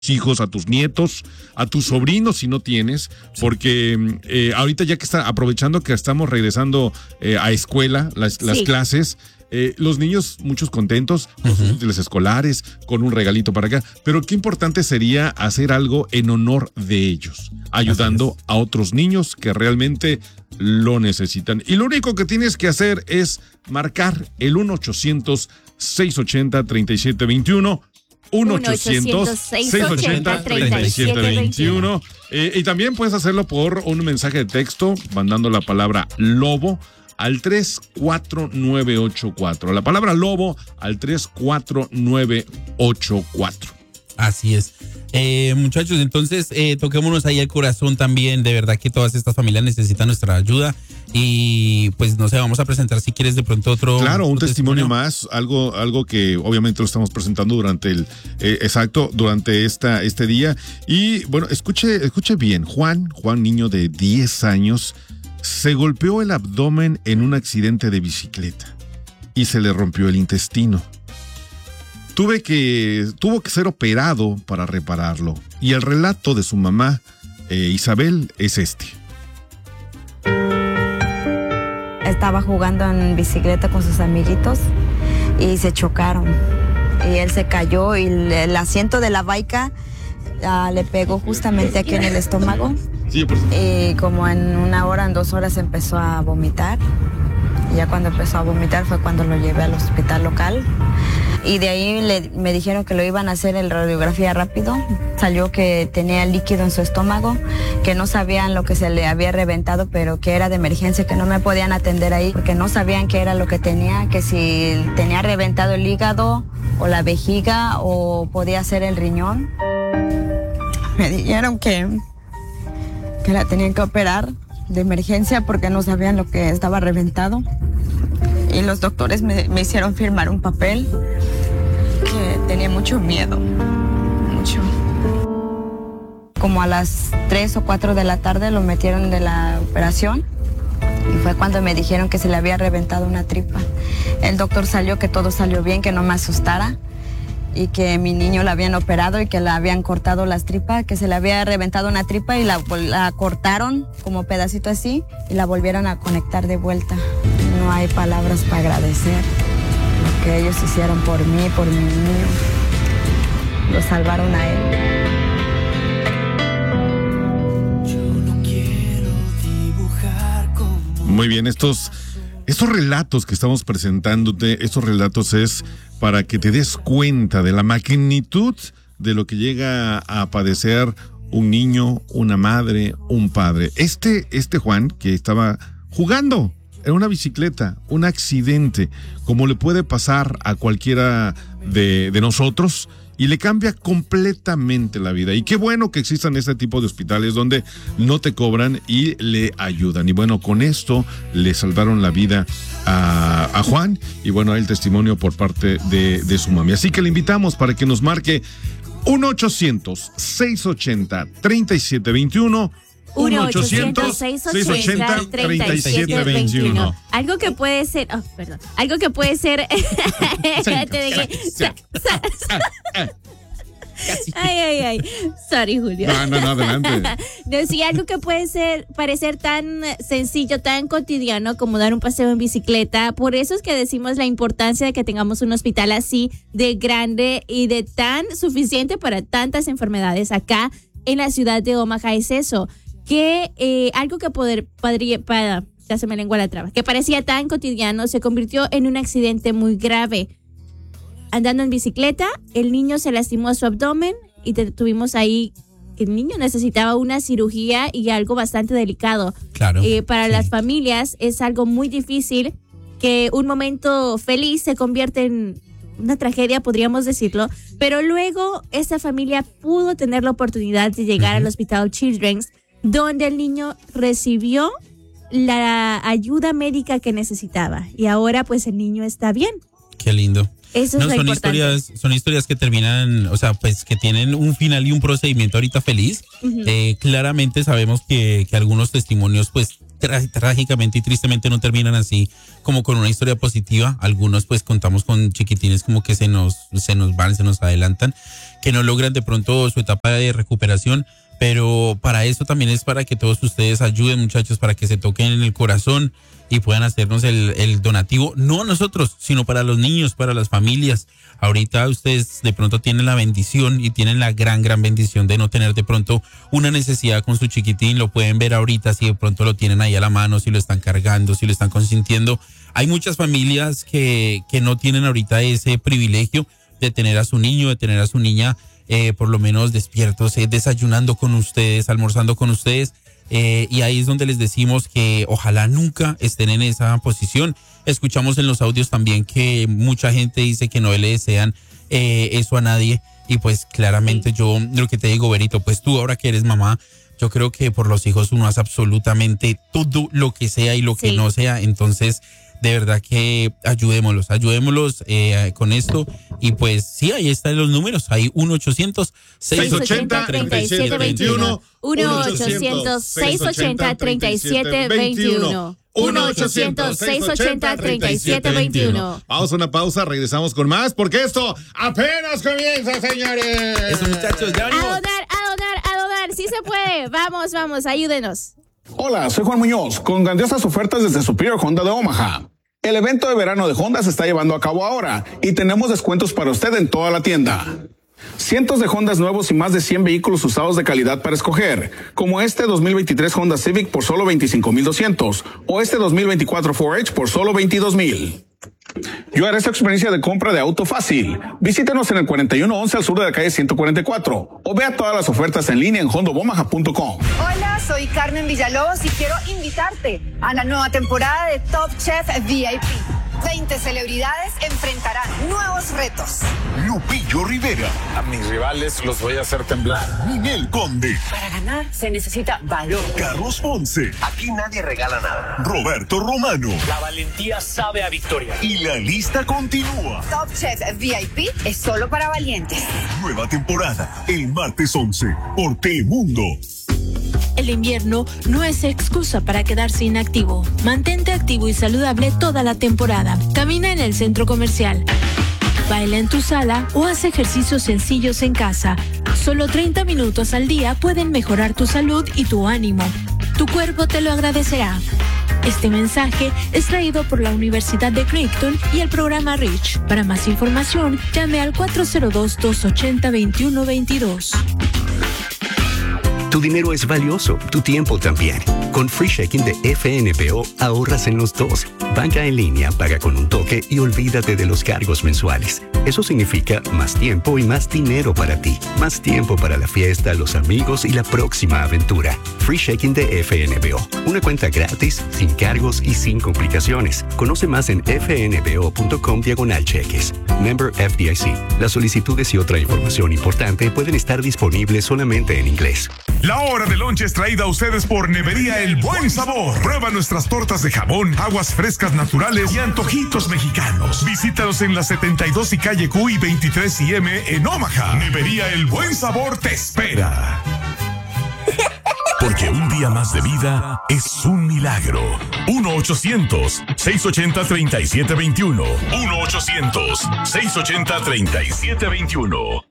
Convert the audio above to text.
hijos, a tus nietos, a tus sobrinos si no tienes, porque ahorita ya que aprovechando que estamos regresando a escuela, las clases, los niños muchos contentos con sus útiles escolares, con un regalito para acá, pero qué importante sería hacer algo en honor de ellos, ayudando a otros niños que realmente lo necesitan. Y lo único que tienes que hacer es marcar el 1-800-680-3721, 1-800-680-3721. Y también puedes hacerlo por un mensaje de texto, mandando la palabra lobo al 34984. La palabra lobo al 34984. Así es. Muchachos, entonces toquémonos ahí el corazón también. De verdad que todas estas familias necesitan nuestra ayuda. Y pues no sé, vamos a presentar si quieres de pronto otro. Claro, un testimonio más, algo que obviamente lo estamos presentando durante durante este día. Y bueno, escuche bien. Juan, niño de 10 años, se golpeó el abdomen en un accidente de bicicleta y se le rompió el intestino. Tuvo que ser operado para repararlo. Y el relato de su mamá, Isabel, es este. Estaba jugando en bicicleta con sus amiguitos y se chocaron. Y él se cayó y el asiento de la baica le pegó justamente aquí en el estómago. Sí, por supuesto. Y como en 1 hora, en 2 horas empezó a vomitar. Y ya cuando empezó a vomitar fue cuando lo llevé al hospital local. Y de ahí me dijeron que lo iban a hacer en radiografía rápido. Salió que tenía líquido en su estómago, que no sabían lo que se le había reventado, pero que era de emergencia, que no me podían atender ahí, porque no sabían qué era lo que tenía, que si tenía reventado el hígado o la vejiga o podía ser el riñón. Me dijeron que la tenían que operar de emergencia porque no sabían lo que estaba reventado. Y los doctores me hicieron firmar un papel que tenía mucho miedo, mucho. Como a las 3 o 4 de la tarde lo metieron de la operación y fue cuando me dijeron que se le había reventado una tripa. El doctor salió que todo salió bien, que no me asustara y que mi niño la habían operado y que le habían cortado las tripas, que se le había reventado una tripa y la cortaron como pedacito así y la volvieron a conectar de vuelta. No hay palabras para agradecer lo que ellos hicieron por mí, por mi niño. Lo salvaron a él. Yo no quiero dibujar como... Muy bien, estos relatos que estamos presentándote, estos relatos es para que te des cuenta de la magnitud de lo que llega a padecer un niño, una madre, un padre. Este Juan que estaba jugando en una bicicleta, un accidente, como le puede pasar a cualquiera de nosotros, y le cambia completamente la vida. Y qué bueno que existan este tipo de hospitales donde no te cobran y le ayudan. Y bueno, con esto le salvaron la vida a Juan, y bueno, el testimonio por parte de su mami. Así que le invitamos para que nos marque 1-800-680-3721. 1-800-680-3721. Algo que puede ser, algo que puede ser, ay, sorry, Julio. No, adelante. No, sí, algo que puede parecer tan sencillo, tan cotidiano como dar un paseo en bicicleta. Por eso es que decimos la importancia de que tengamos un hospital así de grande y de tan suficiente para tantas enfermedades acá en la ciudad de Omaha. Es eso, que algo que ya se me lengua la traba, que parecía tan cotidiano se convirtió en un accidente muy grave. Andando en bicicleta, el niño se lastimó su abdomen y tuvimos ahí que el niño necesitaba una cirugía y algo bastante delicado. Claro. Para las familias es algo muy difícil que un momento feliz se convierte en una tragedia, podríamos decirlo, pero luego esa familia pudo tener la oportunidad de llegar al Hospital Children's, donde el niño recibió la ayuda médica que necesitaba y ahora pues el niño está bien. Qué lindo. Eso es lo importante. Son historias que terminan, o sea, pues que tienen un final y un procedimiento ahorita feliz. Claramente sabemos que algunos testimonios pues trágicamente y tristemente no terminan así como con una historia positiva. Algunos pues contamos con chiquitines como que se nos van, se nos adelantan, que no logran de pronto su etapa de recuperación. Pero para eso también es para que todos ustedes ayuden, muchachos, para que se toquen en el corazón y puedan hacernos el donativo, no a nosotros, sino para los niños, para las familias. Ahorita ustedes de pronto tienen la bendición y tienen la gran bendición de no tener de pronto una necesidad con su chiquitín. Lo pueden ver ahorita si de pronto lo tienen ahí a la mano, si lo están cargando, si lo están consintiendo. Hay muchas familias que no tienen ahorita ese privilegio de tener a su niño, de tener a su niña por lo menos despiertos, desayunando con ustedes, almorzando con ustedes. Y ahí es donde les decimos que ojalá nunca estén en esa posición. Escuchamos en los audios también que mucha gente dice que no le desean eso a nadie. Y pues claramente yo lo que te digo, Berito, pues tú ahora que eres mamá, yo creo que por los hijos uno hace absolutamente todo lo que sea y lo que no sea. Entonces, de verdad que ayudémoslos con esto. Y pues sí, ahí están los números. Hay 1-800-680-3721. 1-800-680-3721. 1-800-680-3721. Vamos a una pausa, regresamos con más, porque esto apenas comienza, señores. Eso, muchachos, ya venimos. A donar, sí se puede. Vamos, ayúdenos. Hola, soy Juan Muñoz, con grandiosas ofertas desde Superior Honda de Omaha. El evento de verano de Honda se está llevando a cabo ahora y tenemos descuentos para usted en toda la tienda. Cientos de Hondas nuevos y más de 100 vehículos usados de calidad para escoger, como este 2023 Honda Civic por solo $25,200 o este 2024 4H por solo $22,000. Yo haré esta experiencia de compra de auto fácil. Visítenos en el 4111 al sur de la calle 144 o vea todas las ofertas en línea en hondobomaha.com. Hola, soy Carmen Villalobos y quiero invitarte a la nueva temporada de Top Chef VIP. 20 celebridades enfrentarán nuevos retos. Lupillo Rivera. A mis rivales los voy a hacer temblar. Ninel Conde. Para ganar se necesita valor. Carlos Ponce. Aquí nadie regala nada. Roberto Romano. La valentía sabe a victoria. Y la lista continúa. Top Chef VIP es solo para valientes. Nueva temporada, el martes 11, por Telemundo. El invierno no es excusa para quedarse inactivo. Mantente activo y saludable toda la temporada. Camina en el centro comercial. Baila en tu sala o haz ejercicios sencillos en casa. Solo 30 minutos al día pueden mejorar tu salud y tu ánimo. Tu cuerpo te lo agradecerá. Este mensaje es traído por la Universidad de Creighton y el programa REACH. Para más información, llame al 402-280-2122. Tu dinero es valioso, tu tiempo también. Con Free Checking de FNBO ahorras en los dos. Banca en línea, paga con un toque y olvídate de los cargos mensuales. Eso significa más tiempo y más dinero para ti. Más tiempo para la fiesta, los amigos y la próxima aventura. Free Checking de FNBO. Una cuenta gratis, sin cargos y sin complicaciones. Conoce más en fnbo.com/cheques. Member FDIC. Las solicitudes y otra información importante pueden estar disponibles solamente en inglés. La hora de lunch es traída a ustedes por Nevería El Buen Sabor. Prueba nuestras tortas de jamón, aguas frescas naturales y antojitos mexicanos. Visítanos en la 72 y calle Q y 23 IM en Omaha. Nevería El Buen Sabor te espera. Porque un día más de vida es un milagro. 1-800-680-3721. 1-800-680-3721.